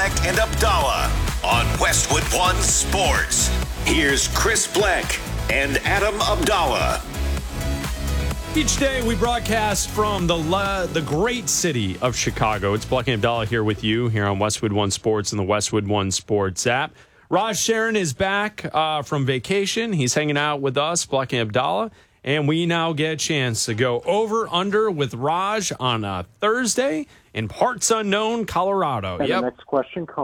Black and Abdallah on Westwood One Sports. Here's Chris Black and Adam Abdallah. Each day we broadcast from the great city of Chicago. It's Black and Abdallah here with you here on Westwood One Sports and the Westwood One Sports app. Raj Sharon is back from vacation. He's hanging out with us, Black and Abdallah, and we now get a chance to go over-under with Raj on a Thursday in parts unknown Colorado. And the next question